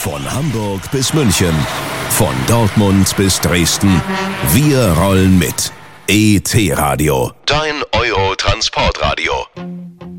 Von Hamburg bis München, von Dortmund bis Dresden. Wir rollen mit. ET Radio, dein Euro-Transportradio.